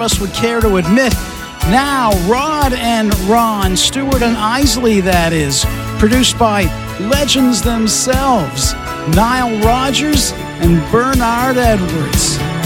of us would care to admit. Now, Rod and Ron, Stewart and Isley, that is, produced by legends themselves, Nile Rodgers and Bernard Edwards.